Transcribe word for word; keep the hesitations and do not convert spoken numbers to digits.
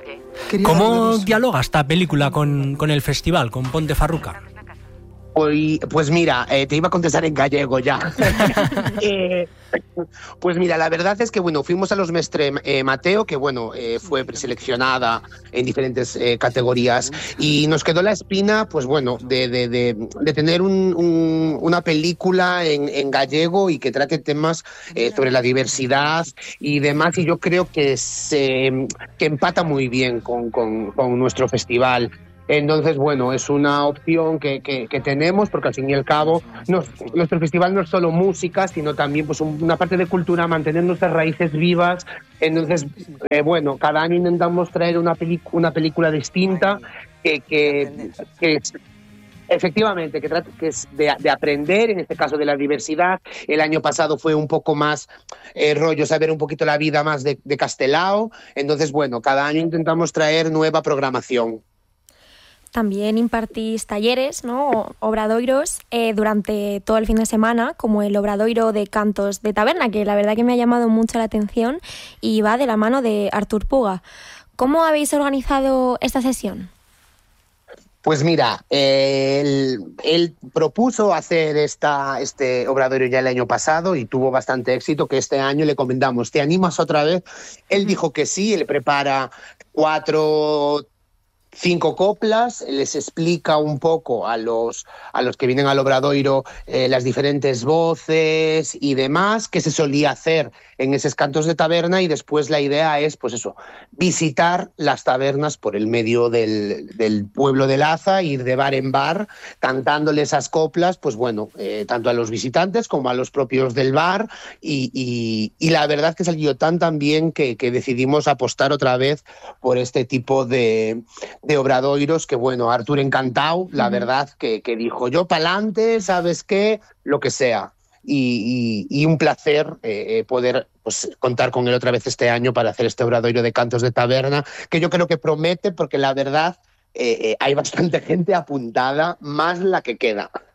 ¿Cómo dialoga esta película con, con el festival, con Ponte Farruca? Pues, pues mira, eh, te iba a contestar en gallego ya. eh, pues mira, la verdad es que bueno, fuimos a los Mestre eh, Mateo, que bueno, eh, fue preseleccionada en diferentes eh, categorías, y nos quedó la espina, pues bueno, de, de, de, de tener un, un, una película en, en gallego y que trate temas eh, sobre la diversidad y demás, y yo creo que se que empata muy bien con, con, con nuestro festival. Entonces, bueno, es una opción que, que, que tenemos, porque al fin y al cabo nos, nuestro festival no es solo música, sino también pues una parte de cultura, mantener nuestras raíces vivas. Entonces, eh, bueno, cada año intentamos traer una, pelic- una película distinta que, que, que efectivamente, que, trata, que es de, de aprender, en este caso de la diversidad. El año pasado fue un poco más eh, rollo, saber un poquito la vida más de, de Castelao. Entonces, bueno, cada año intentamos traer nueva programación. También impartís talleres, ¿no? Obradoiros eh, durante todo el fin de semana, como el Obradoiro de Cantos de Taberna, que la verdad que me ha llamado mucho la atención y va de la mano de Artur Puga. ¿Cómo habéis organizado esta sesión? Pues mira, eh, él, él propuso hacer esta, este obradorio ya el año pasado y tuvo bastante éxito, que este año le comentamos, ¿te animas otra vez? Él dijo que sí, él prepara cuatro... cinco coplas, les explica un poco a los, a los que vienen al Obradoiro eh, las diferentes voces y demás que se solía hacer en esos cantos de taberna, y después la idea es, pues eso, visitar las tabernas por el medio del, del pueblo de Laza, ir de bar en bar cantándole esas coplas, pues bueno, eh, tanto a los visitantes como a los propios del bar, y, y, y la verdad que salió tan tan bien que, que decidimos apostar otra vez por este tipo de de obradoiros, que bueno, Artur encantado, la uh-huh. verdad que, que dijo, yo pa'lante, ¿sabes qué? Lo que sea. Y, y, y un placer eh, poder pues, contar con él otra vez este año para hacer este obradoiro de Cantos de Taberna, que yo creo que promete, porque la verdad eh, eh, hay bastante gente apuntada, más la que queda.